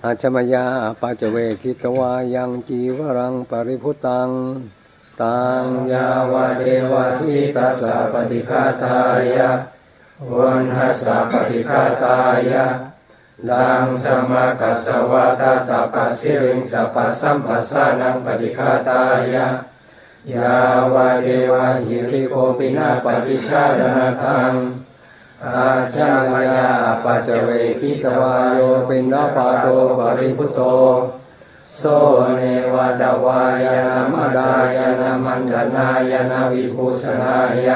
อาชมยาปัจเวคิตวายังจีวรังปริพุตังตังยาวเดวสิตัสสะปฏิฆาตายะวันหัสสะปฏิฆาตายะดังสมากัสสวะตัสสะปัสสิริงสัพพสัมปัสสานังปฏิฆาตายะยาวเดวะหิริโกปินาปฏิชาดนาทังอาชามยาปัจเวคิตวายโยปินปาโตปริพุตโตโสเนวะดาวายานามดายานามันดานายานาวิภูสนายะ